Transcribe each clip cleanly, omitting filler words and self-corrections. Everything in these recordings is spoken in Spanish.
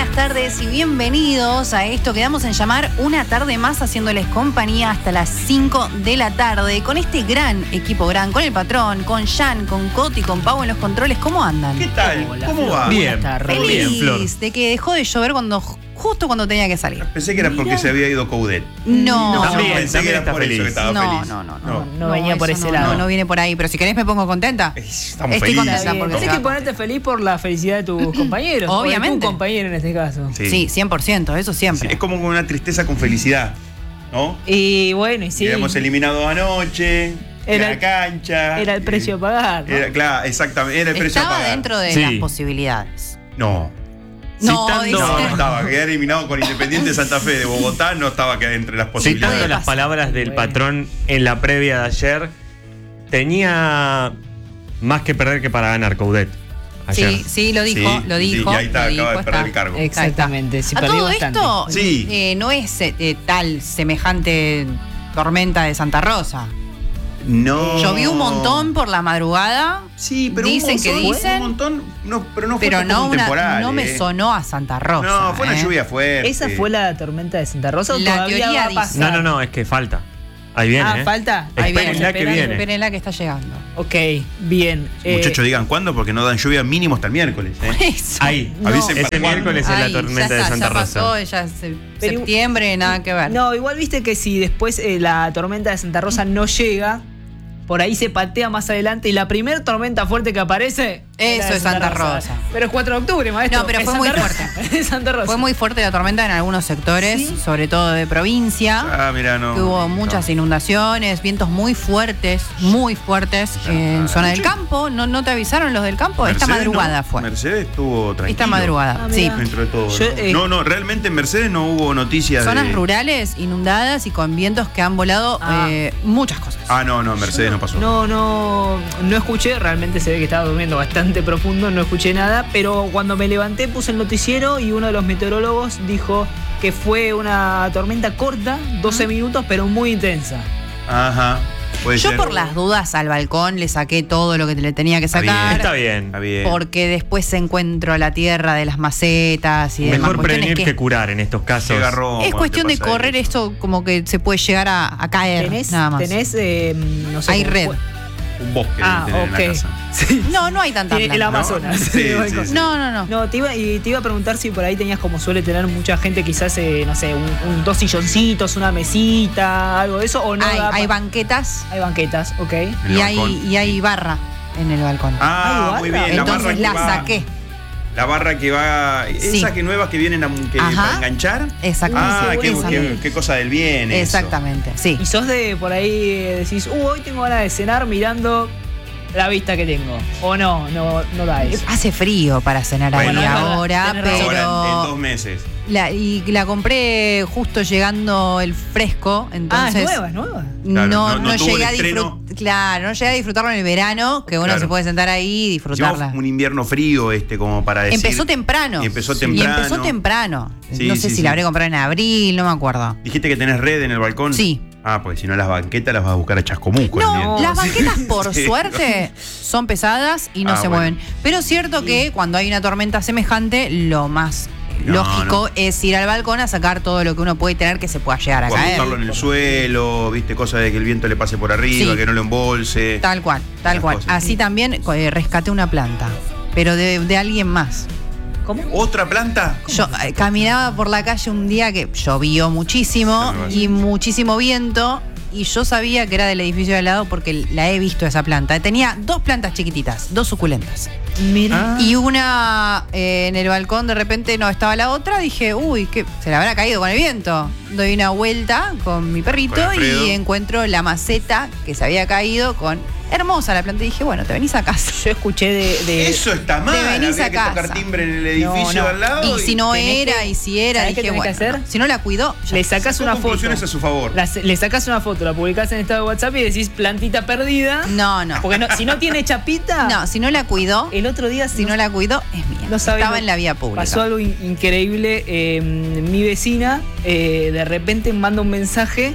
buenas tardes y bienvenidos a esto que damos en llamar Una Tarde Más, haciéndoles compañía hasta las 5 de la tarde con este gran equipo, con el patrón, con Jan, con Coti, con Pau en los controles. ¿Cómo andan? ¿Qué tal? Hola, ¿Cómo va? Bien. Feliz Bien, Flor. de que dejó de llover justo cuando tenía que salir. Pensé que era porque se había ido Coudet. No, También, pensé que era está por eso que feliz. estaba feliz. No venía por eso ese lado. No viene por ahí, pero si querés me pongo contenta. Estamos Estoy felices. contenta porque Tienes se que va. ponerte feliz por la felicidad de tus compañeros. Obviamente. O de tu compañero en este caso. Sí, 100%, eso siempre. Sí, es como una tristeza con felicidad, ¿no? Y bueno, y sí. Quedamos eliminados anoche, Era en la cancha. Era el precio a pagar, ¿no? Claro, exactamente, era el precio a Estaba pagar. dentro de Sí. las posibilidades. No. No, Citando- dice- No estaba. Quedar eliminado con Independiente de Santa Fe de Bogotá no estaba entre las Citando posibilidades. las palabras del patrón en la previa de ayer, tenía más que perder que para ganar Coudet. Ayer. Sí, lo dijo, Sí, lo dijo. y ahí está, lo dijo, acaba de perder está. el cargo. Exactamente. Sí, A perdió todo bastante. esto, Sí. no es tal semejante tormenta de Santa Rosa. No. Llovió un montón por la madrugada. Sí, pero Dicen un que montón, dicen. un montón, pero no fue Pero tampoco no, un temporal, no me sonó a Santa Rosa. No, fue una lluvia fuerte. ¿Esa fue la tormenta de Santa Rosa o La todavía teoría va a dice- pasar? No, es que falta. Ahí viene. ¿Falta? Ahí viene. Espérenla que viene. Espérenla que está llegando. Ok, bien. Muchachos, digan cuándo, porque no dan lluvia mínimo hasta el miércoles. Eso. Ahí. No. Avisen para Ese cuándo. miércoles es Ay, la tormenta ya de está, Santa ya pasó, Rosa. ya es Pero- septiembre, nada que ver. No, igual viste que si después la tormenta de Santa Rosa no llega, por ahí se patea más adelante y la primera tormenta fuerte que aparece. Eso la de es Santa Rosa. Pero es 4 de octubre, maestro. No, pero Es fue Santa muy Rosa. Es Santa Rosa. Fue muy fuerte la tormenta en algunos sectores, ¿Sí? sobre todo de provincia. Ah, mira, no. Que hubo muchas inundaciones, vientos muy fuertes en zona del campo. ¿No te avisaron los del campo? Esta Mercedes madrugada no. fue. Mercedes estuvo tranquilo. Esta madrugada, Ah, sí. mira. Dentro de todo. Yo, no, realmente en Mercedes no hubo noticias Zonas de... rurales inundadas y con vientos que han volado muchas cosas. Ah, no, en Mercedes no pasó. No escuché, realmente se ve que estaba durmiendo bastante profundo, no escuché nada, pero cuando me levanté puse el noticiero y uno de los meteorólogos dijo que fue una tormenta corta, 12 minutos, pero muy intensa. Ajá. Puede Yo ser. por las dudas al balcón le saqué todo lo que le tenía que Está sacar. Está bien. Está bien. Porque después encuentro la tierra de las macetas y demás Mejor cuestiones prevenir que curar en estos casos. Qué garrón es cuando cuestión te de pasa correr eso. esto como que se puede llegar a caer nada más. Tenés no sé. Hay cómo red. fue. Un bosque Ah, tener en ok. la casa. Sí. No hay tanta Tiene el planta. Amazonas. Sí, sí. No. No, te iba a preguntar si por ahí tenías, como suele tener mucha gente, quizás, no sé, dos silloncitos, una mesita, algo de eso, o no. Hay banquetas Hay banquetas, ok. En el balcón. y hay barra en el balcón. Ah, Ay, muy barra. bien. Entonces la la barra que va. saqué. La barra que va. Sí. Esas que nuevas que vienen Ajá. para enganchar. Exactamente. Ah, qué cosa del bien. eso. Exactamente, sí. Y sos de por ahí decís, hoy tengo ganas de cenar mirando la vista que tengo. O no da eso. Hace frío para cenar ahí Bueno, ahora, tenés razón. Ahora, en pero 2 meses. la compré justo llegando el fresco, entonces Es nueva. Claro, no no tuvo llegué el a estreno. Claro, no llegué a disfrutarlo en el verano, que uno Claro. se puede sentar ahí y disfrutarla. Hicimos un invierno frío, como para decir. Empezó temprano. Y empezó Y temprano. empezó temprano. Sí, no sé sí, si la sí. habré comprado en abril, no me acuerdo. Dijiste que tenés red en el balcón. Sí. Ah, pues si no las banquetas las vas a buscar a Chascomús. No, las banquetas por Sí. suerte son pesadas y no se bueno. mueven. Pero es cierto que cuando hay una tormenta semejante, lo más lógico es ir al balcón a sacar todo lo que uno puede tener que se pueda llegar a O caer. ajustarlo en el suelo, viste, cosa de que el viento le pase por arriba, Sí. que no lo embolse. Tal cual. Esas cosas. Así también rescaté una planta, pero de alguien más. ¿Cómo? ¿Otra planta? Yo caminaba por la calle un día que llovió muchísimo y muchísimo viento. Y yo sabía que era del edificio de al lado porque la he visto esa planta. Tenía 2 plantas chiquititas, 2 suculentas. Mira. Y una en el balcón de repente no estaba la otra. Dije, uy, ¿qué? ¿Se la habrá caído con el viento? Doy una vuelta con mi perrito Con Alfredo. y encuentro la maceta que se había caído con... Hermosa la planta. Y dije, bueno, te venís a casa. Yo escuché de Eso está mal. Te venís Había a que casa. tocar timbre en el edificio No. de al lado. Y si no tenés era, que- y si era, ¿sabés qué dije, tenés que bueno, hacer? si no la cuidó, ya le está. sacás Sacó una foto. conclusiones a su favor. Le sacás una foto, la publicás en estado de WhatsApp y decís plantita perdida. No. Porque si no tiene chapita, No, si no la cuidó, el otro día si no la cuidó, es mía. no sabés Estaba lo- en la vía pública. Pasó algo increíble. Mi vecina de repente manda un mensaje,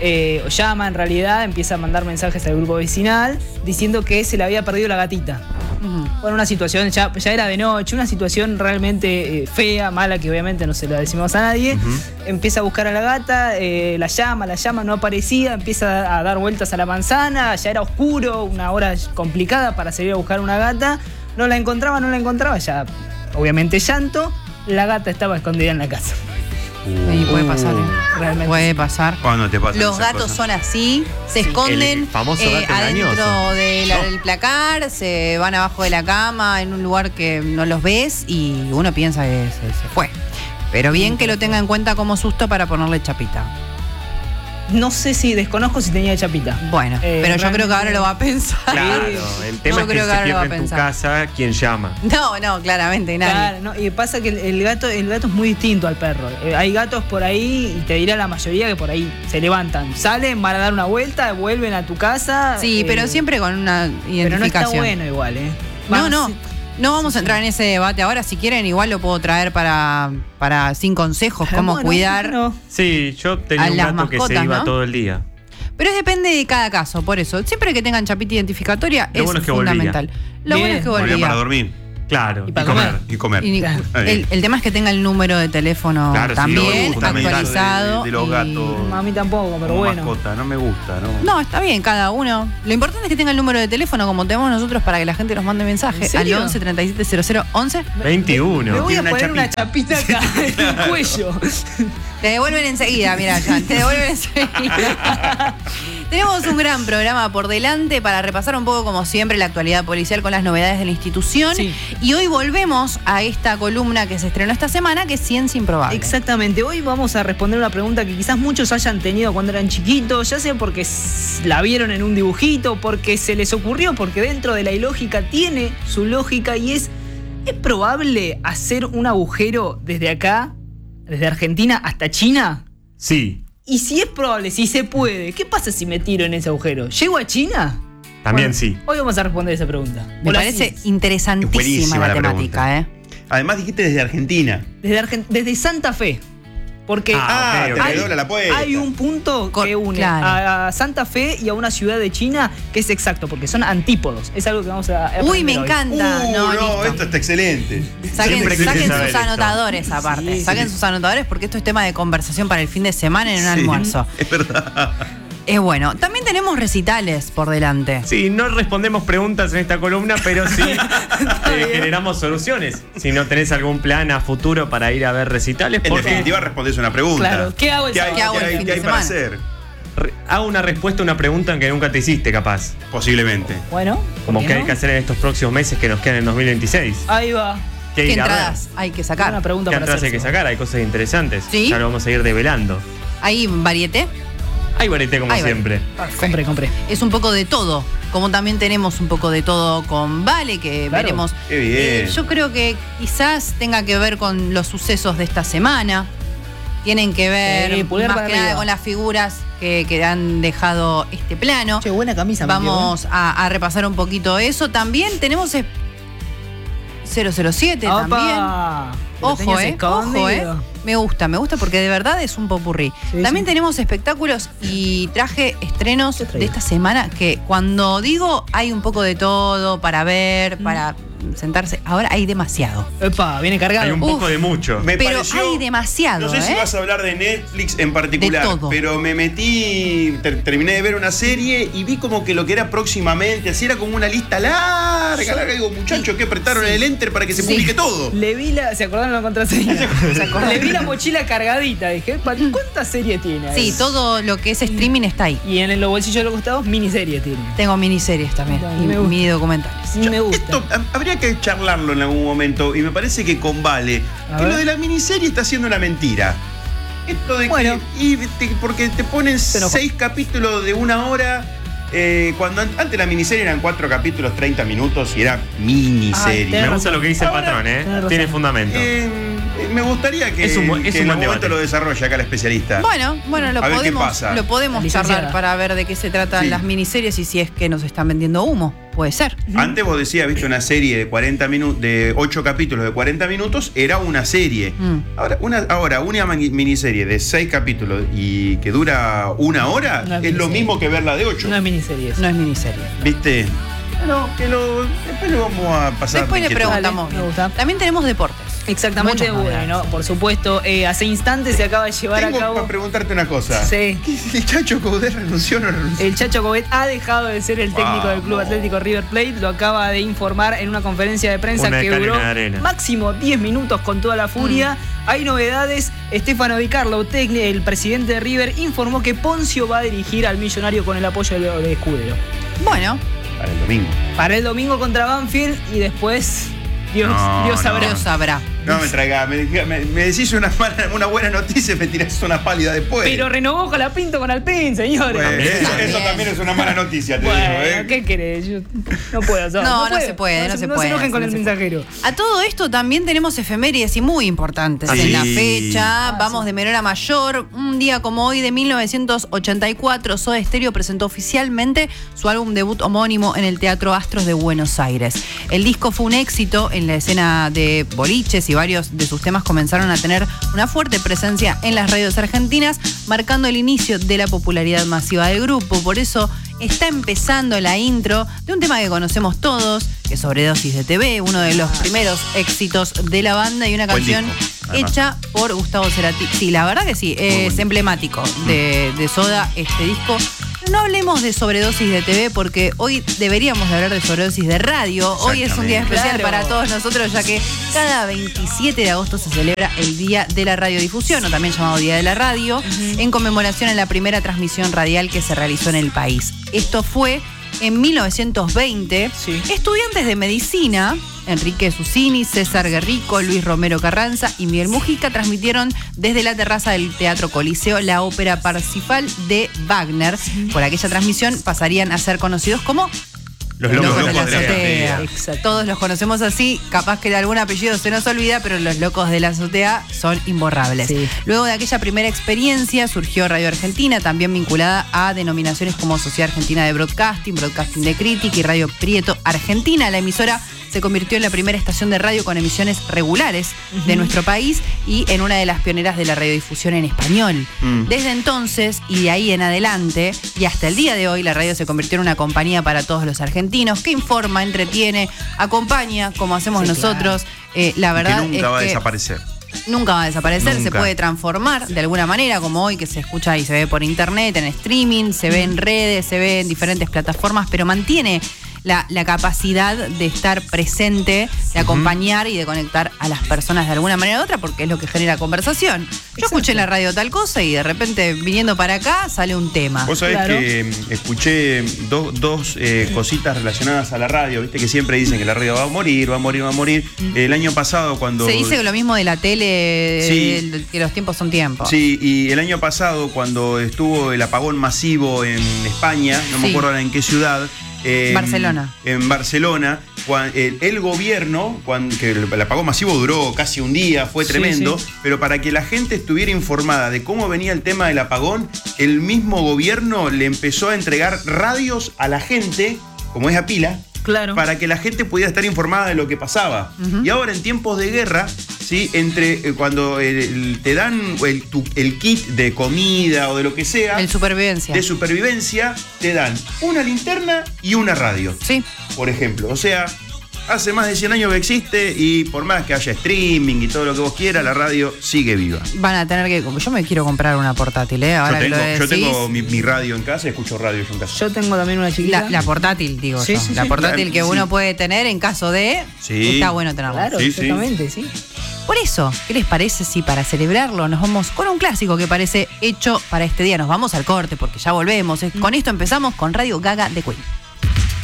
o llama en realidad, empieza a mandar mensajes al grupo vecinal diciendo que se le había perdido la gatita. Bueno, una situación, ya era de noche, una situación realmente fea, mala, que obviamente no se la decimos a nadie. Empieza a buscar a la gata, la llama, no aparecía, empieza a dar vueltas a la manzana, ya era oscuro, una hora complicada para salir a buscar una gata. No la encontraba, ya obviamente llanto. La gata estaba escondida en la casa. Y puede pasar, Realmente. Puede pasar. ¿Cuándo te pasa? Los gatos son así, se esconden el famoso gato adentro engañoso. del placar, se van abajo de la cama en un lugar que no los ves y uno piensa que se fue. Pero bien que lo tenga en cuenta como susto para ponerle chapita. No sé desconozco si tenía chapita. Bueno, pero yo creo que ahora realmente- lo va a pensar. Claro, el tema Yo es que creo que se ahora lo va a pierde en tu pensar. casa, ¿quién llama? No, claramente nadie. Claro, no, y pasa que el gato es muy distinto al perro. Hay gatos por ahí, y te dirá la mayoría que por ahí se levantan, salen, van a dar una vuelta, vuelven a tu casa. Sí, pero siempre con una identificación. Pero no está bueno igual, No vamos a entrar en ese debate ahora. Si quieren, igual lo puedo traer para sin consejos, cómo Bueno, cuidar. no. Sí, yo tenía A un las gato que se mascotas, iba ¿no? todo el día. Pero depende de cada caso, por eso. Siempre que tengan chapita identificatoria Lo es bueno es que fundamental. Lo bueno Bien. es que Volvía volvía. para dormir Claro, Y para comer. y comer. Y Claro. el tema es que tenga el número de teléfono Claro, sí, también fundamental. actualizado. De los y- gatos. A mí tampoco, pero como bueno. mascota, no me gusta, ¿no? No, está bien, cada uno. Lo importante es que tenga el número de teléfono como tenemos nosotros para que la gente nos mande mensaje ¿En serio? al 11 37 00 11. 21. Me voy a Tiene una poner una chapita acá en el cuello. Te devuelven enseguida, mira, Jan, te devuelven enseguida. Tenemos un gran programa por delante para repasar un poco, como siempre, la actualidad policial con las novedades de la institución. Sí. Y hoy volvemos a esta columna que se estrenó esta semana, que es Ciencia Improbable. Exactamente, hoy vamos a responder una pregunta que quizás muchos hayan tenido cuando eran chiquitos, ya sea porque la vieron en un dibujito, porque se les ocurrió, porque dentro de la ilógica tiene su lógica y ¿es probable hacer un agujero desde acá, desde Argentina hasta China? Sí, Y si es probable, si se puede, ¿qué pasa si me tiro en ese agujero? ¿Llego a China? también Bueno, sí. Hoy vamos a responder esa pregunta. Me Hola, parece sí. interesantísima Buenísima la la temática, ¿eh? Además dijiste desde Argentina. Desde Santa Fe. Porque Ah, ok, ok. te redobla la apuesta. hay un punto que une Claro. a Santa Fe y a una ciudad de China que es exacto, porque son antípodos. Es algo que vamos a aprender Uy, me hoy. encanta. No, listo. esto está excelente. Saquen Siempre quise sus saber esto. anotadores aparte. Sí, Saquen sí. sus anotadores porque esto es tema de conversación para el fin de semana en un Sí, almuerzo. Es verdad. Es bueno. También tenemos recitales por delante. Sí, no respondemos preguntas en esta columna, pero sí generamos soluciones. Si no tenés algún plan a futuro para ir a ver recitales, En porque definitiva respondes una pregunta. Claro, ¿qué hago el ¿Qué hay, sábado? ¿Qué hago el qué fin hay de para semana? hacer? hago una respuesta a una pregunta que nunca te hiciste, capaz. Posiblemente. Bueno, Como ¿por que qué hay no? que hacer en estos próximos meses que nos quedan en 2026. Ahí va. ¿Qué ir a ver? entradas hay que sacar? Una pregunta ¿Qué para entradas hay que hacerse. sacar? Hay cosas interesantes. Sí. Ya lo vamos a ir develando. ¿Hay varieté? Hay varieté como Hay siempre. Compré. Es un poco de todo. Como también tenemos un poco de todo con Vale, que Claro. veremos. Qué bien. Yo creo que quizás tenga que ver con los sucesos de esta semana. Tienen que ver Sí, pulgar más para que nada arriba. con las figuras que han dejado este plano. Che, buena camisa. Vamos a repasar un poquito eso. También tenemos 007 ¡Opa! también. Lo Ojo, tenías ojo, escondido. Me gusta porque de verdad es un popurrí. Sí, También sí. tenemos espectáculos y traje estrenos ¿Qué traía? de esta semana que cuando digo hay un poco de todo para ver, para sentarse, ahora hay demasiado. Epa, viene cargado. Hay un poco de mucho. Me Pero pareció- hay demasiado, No sé si ¿eh? vas a hablar de Netflix en particular, De todo. pero me metí, terminé de ver una serie y vi como que lo que era próximamente, así era como una lista larga. Digo, muchachos, que apretaron Sí. el enter para que se Sí. publique todo. Le vi la. ¿Se acordaron la contraseña? acordaron. Le vi la mochila cargadita. Dije, ¿cuántas series tiene ahí? Sí, todo lo que es streaming está ahí. Y en los bolsillos de los costados, miniseries tiene. Tengo miniseries también Bueno, y me gusta. mini documentales. Me gusta. Esto habría que charlarlo en algún momento y me parece que con Vale, A que ver. lo de la miniserie está siendo una mentira. Esto de Bueno. porque te ponen Se enojó. 6 capítulos de 1 hora. Cuando antes la miniserie eran 4 capítulos, 30 minutos y era miniserie. tenés Me gusta lo que dice el Ahora- patrón, Tenés razón. Tiene fundamento. Me gustaría que, Es un buen- es que un en buen algún momento debate. lo desarrolle acá la especialista. Bueno, lo A ver qué podemos, pasa. lo podemos La licenciada. charlar para ver de qué se tratan Sí. las miniseries y si es que nos están vendiendo humo. Puede ser. Antes vos decías, viste, una serie de 40 minutos, de 8 capítulos de 40 minutos, era una serie. Mm. Ahora, una miniserie de 6 capítulos y que dura 1 hora, No es es lo miniserie. mismo que verla de 8. No es miniserie eso. No es miniserie. ¿Viste? Bueno, después lo vamos a pasar. Después le inquietud. preguntamos. Dale, me gusta. También tenemos deportes. Exactamente, Muchas bueno, novedades. por supuesto. Hace instantes se acaba de llevar Tengo a cabo. para preguntarte una cosa. Sí. ¿El Chacho Coudet renunció o no renunció? El Chacho Coudet ha dejado de ser el técnico del Club Vamos. Atlético River Plate. Lo acaba de informar en una conferencia de prensa Una de que cal y duró una de arena. máximo 10 minutos con toda la furia. Hay novedades. Stefano Di Carlo, el presidente de River, informó que Poncio va a dirigir al Millonario con el apoyo de Escudero. Bueno, Para el domingo. Para el domingo contra Banfield y después Dios sabrá. Dios sabrá. No me traigas, me decís una buena noticia y me tirás una pálida después. Pero renovó con la Pinto con Alpín, señores. Bueno, eso También. también es una mala noticia, te Bueno, digo, ¿eh? ¿qué querés? Yo no puedo hacer. No se puede. No se enojen con no el se mensajero. A todo esto también tenemos efemérides y muy importantes Sí. en la fecha. Vamos de menor a mayor. Un día como hoy de 1984, Soda Stereo presentó oficialmente su álbum debut homónimo en el Teatro Astros de Buenos Aires. El disco fue un éxito en la escena de boliches y varios de sus temas comenzaron a tener una fuerte presencia en las radios argentinas, marcando el inicio de la popularidad masiva del grupo. Por eso está empezando la intro de un tema que conocemos todos, que es Sobredosis de TV, uno de los primeros éxitos de la banda y una Buen canción disco, además. hecha por Gustavo Cerati. Sí, la verdad que sí, es bueno. emblemático de Soda este disco. No hablemos de Sobredosis de TV porque hoy deberíamos de hablar de Sobredosis de radio. Hoy es un día especial Claro. para todos nosotros, ya que cada 27 de agosto se celebra el Día de la Radiodifusión, o también llamado Día de la Radio, en conmemoración a la primera transmisión radial que se realizó en el país. Esto fue en 1920. Sí. Estudiantes de medicina, Enrique Susini, César Guerrico, Luis Romero Carranza y Miguel Mujica transmitieron desde la terraza del Teatro Coliseo la ópera Parsifal de Wagner. Por aquella transmisión pasarían a ser conocidos como Los Locos locos de la de la Azotea. Exacto. Todos los conocemos así, capaz que de algún apellido se nos olvida, pero los Locos de la Azotea son imborrables. Sí. Luego de aquella primera experiencia surgió Radio Argentina, también vinculada a denominaciones como Sociedad Argentina de Broadcasting, Broadcasting de Crítica y Radio Prieto Argentina. La emisora se convirtió en la primera estación de radio con emisiones regulares de nuestro país y en una de las pioneras de la radiodifusión en español. Desde entonces y de ahí en adelante y hasta el día de hoy, la radio se convirtió en una compañía para todos los argentinos que informa, entretiene, acompaña, como hacemos Sí, nosotros. La verdad que nunca es va a que desaparecer. nunca va a desaparecer, se Nunca. puede transformar de alguna manera, como hoy que se escucha y se ve por internet, en streaming, se ve en redes, se ve en diferentes plataformas, pero mantiene la capacidad de estar presente, de acompañar y de conectar a las personas de alguna manera u otra, porque es lo que genera conversación. Yo escuché en la radio tal cosa y de repente viniendo para acá sale un tema. Vos sabés Claro. que escuché dos cositas relacionadas a la radio, viste que siempre dicen que la radio va a morir, va a morir, va a morir. El año pasado cuando... Se dice lo mismo de la tele, Sí. que los tiempos son tiempos. Sí, y el año pasado cuando estuvo el apagón masivo en España, no me Sí. acuerdo ahora en qué ciudad. Barcelona. En Barcelona, el gobierno, que el apagón masivo duró casi un día, fue Sí, tremendo, sí. pero para que la gente estuviera informada de cómo venía el tema del apagón, el mismo gobierno le empezó a entregar radios a la gente, como es a pila, Claro. para que la gente pudiera estar informada de lo que pasaba. Y ahora en tiempos de guerra, ¿sí? Cuando te dan el kit de comida o de lo que sea, El supervivencia. de supervivencia, te dan una linterna y una radio, Sí. por ejemplo. O sea, hace más de 100 años que existe y por más que haya streaming y todo lo que vos quieras, la radio sigue viva. Van a tener que... Yo me quiero comprar una portátil, ¿eh? Ahora que lo Yo decís. tengo mi radio en casa y escucho radio yo en casa. Yo tengo también una chiquita. La portátil, digo Sí, yo. sí, la sí. portátil que Sí. uno puede tener en caso de... Sí. Está bueno tenerla. Claro, Sí, sí. exactamente, sí. Por eso, ¿qué les parece si para celebrarlo nos vamos con un clásico que parece hecho para este día? Nos vamos al corte porque ya volvemos. Con esto empezamos con Radio Gaga de Queen.